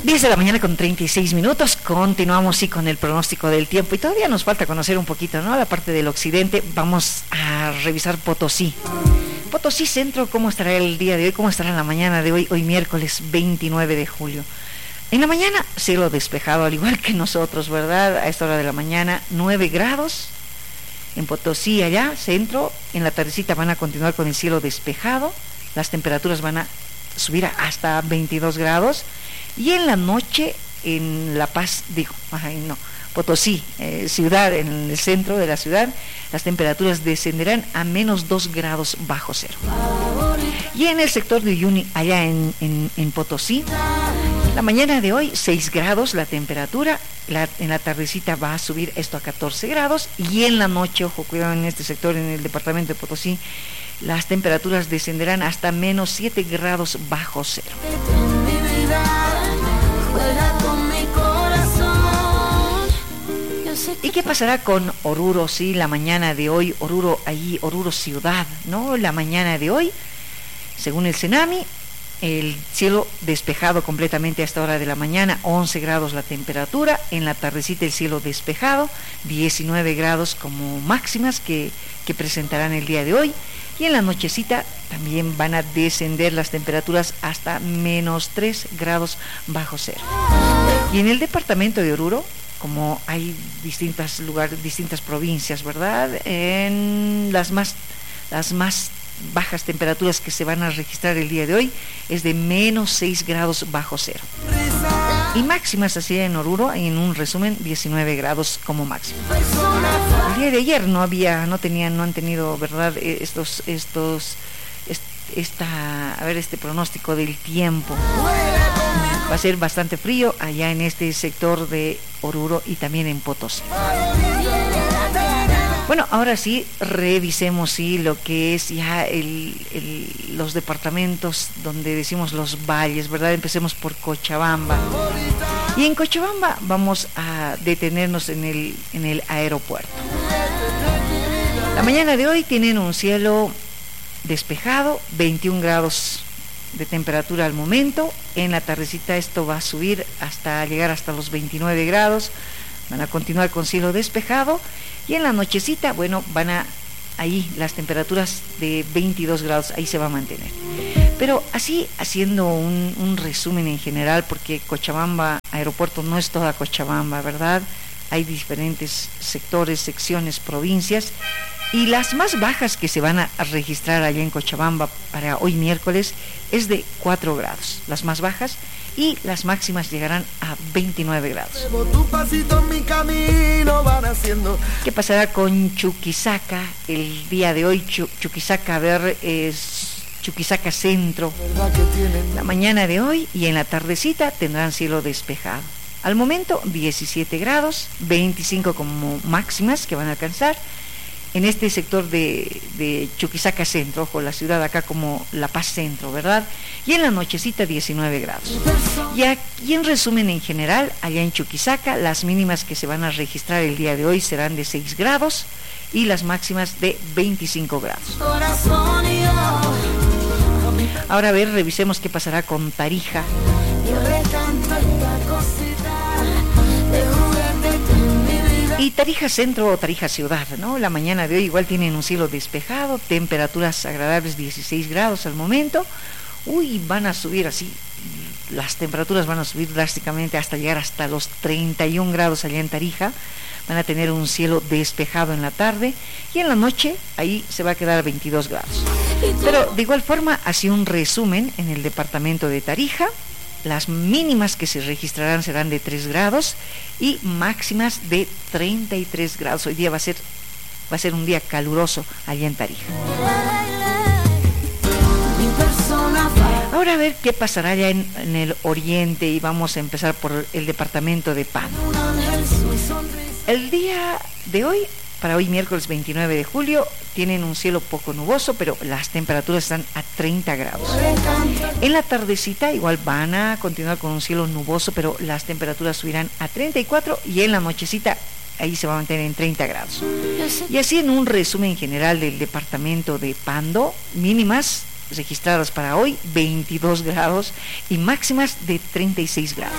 10 de la mañana con 36 minutos, continuamos sí con el pronóstico del tiempo y todavía nos falta conocer un poquito, ¿no? La parte del occidente. Vamos a revisar Potosí. Potosí Centro, ¿cómo estará el día de hoy? ¿Cómo estará la mañana de hoy? Hoy miércoles 29 de julio. En la mañana, cielo despejado, al igual que nosotros, ¿verdad? A esta hora de la mañana, 9 grados. En Potosí, allá, centro, en la tardecita van a continuar con el cielo despejado. Las temperaturas van a subir hasta 22 grados. Y en la noche, en La Paz, Potosí, ciudad, en el centro de la ciudad, las temperaturas descenderán a menos 2 grados bajo cero. Y en el sector de Uyuni, allá en Potosí, la mañana de hoy, 6 grados la temperatura, en la tardecita va a subir esto a 14 grados, y en la noche, ojo, cuidado en este sector, en el departamento de Potosí, las temperaturas descenderán hasta menos 7 grados bajo cero. ¿Y qué pasará con Oruro? Sí, la mañana de hoy, Oruro ciudad, ¿no? La mañana de hoy, según el Cenami, el cielo despejado completamente a esta hora de la mañana, 11 grados la temperatura, en la tardecita el cielo despejado, 19 grados como máximas que presentarán el día de hoy, y en la nochecita también van a descender las temperaturas hasta menos 3 grados bajo cero. Y en el departamento de Oruro, como hay distintas provincias, ¿verdad? En las más bajas temperaturas que se van a registrar el día de hoy es de menos 6 grados bajo cero. Y máximas así en Oruro, en un resumen, 19 grados como máximo. El día de ayer no han tenido, ¿verdad? Este pronóstico del tiempo. Va a ser bastante frío allá en este sector de Oruro y también en Potosí. Bueno, ahora sí, revisemos lo que es ya los departamentos donde decimos los valles, ¿verdad? Empecemos por Cochabamba. Y en Cochabamba vamos a detenernos en el aeropuerto. La mañana de hoy tienen un cielo despejado, 21 grados de temperatura al momento. En la tardecita esto va a subir hasta llegar hasta los 29 grados. Van a continuar con cielo despejado. Y en la nochecita, ahí las temperaturas de 22 grados, ahí se va a mantener. Pero así, haciendo un resumen en general, porque Cochabamba, aeropuerto, no es toda Cochabamba, ¿verdad? Hay diferentes sectores, secciones, provincias, y las más bajas que se van a registrar allá en Cochabamba para hoy miércoles es de 4 grados, las más bajas, y las máximas llegarán a 29 grados. ¿Qué pasará con Chuquisaca el día de hoy? Chuquisaca, Chuquisaca Centro. La mañana de hoy y en la tardecita tendrán cielo despejado. Al momento 17 grados, 25 como máximas que van a alcanzar. En este sector de Chuquisaca Centro, ojo, la ciudad acá como La Paz Centro, ¿verdad? Y en la nochecita 19 grados. Y en resumen, en general, allá en Chuquisaca, las mínimas que se van a registrar el día de hoy serán de 6 grados y las máximas de 25 grados. Ahora revisemos qué pasará con Tarija. Y Tarija Centro o Tarija Ciudad, ¿no? La mañana de hoy igual tienen un cielo despejado, temperaturas agradables, 16 grados al momento. Van a subir así, las temperaturas van a subir drásticamente hasta llegar hasta los 31 grados allá en Tarija. Van a tener un cielo despejado en la tarde y en la noche ahí se va a quedar a 22 grados. Pero de igual forma, así un resumen en el departamento de Tarija. Las mínimas que se registrarán serán de 3 grados y máximas de 33 grados. Hoy día va a ser un día caluroso allá en Tarija. Ahora a ver qué pasará ya en el oriente, y vamos a empezar por el departamento de Pando. El día de hoy, para hoy miércoles 29 de julio, tienen un cielo poco nuboso, pero las temperaturas están a 30 grados. En la tardecita igual van a continuar con un cielo nuboso, pero las temperaturas subirán a 34, y en la nochecita ahí se va a mantener en 30 grados. Y así en un resumen general del departamento de Pando, mínimas registradas para hoy 22 grados y máximas de 36 grados.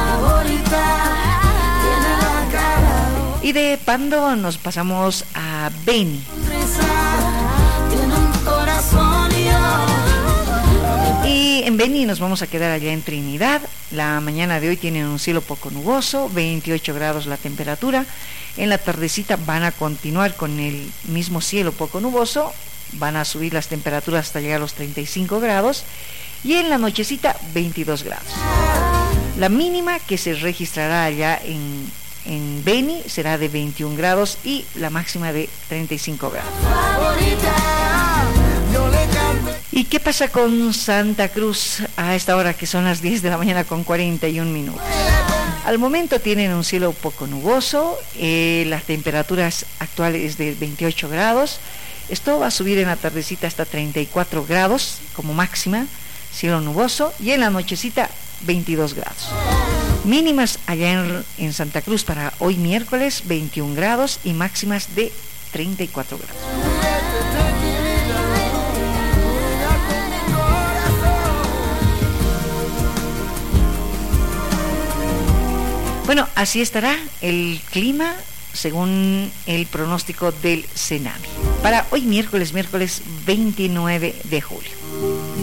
Y de Pando nos pasamos a Beni. Y en Beni nos vamos a quedar allá en Trinidad. La mañana de hoy tiene un cielo poco nuboso, 28 grados la temperatura. En la tardecita van a continuar con el mismo cielo poco nuboso, van a subir las temperaturas hasta llegar a los 35 grados y en la nochecita 22 grados. La mínima que se registrará allá en Beni será de 21 grados y la máxima de 35 grados. ¿Y qué pasa con Santa Cruz a esta hora que son las 10 de la mañana con 41 minutos? Al momento tienen un cielo poco nuboso, las temperaturas actuales de 28 grados. Esto va a subir en la tardecita hasta 34 grados como máxima, cielo nuboso, y en la nochecita 22 grados. Mínimas allá en Santa Cruz para hoy miércoles 21 grados y máximas de 34 grados. Bueno, así estará el clima según el pronóstico del CENAMI para hoy miércoles 29 de julio.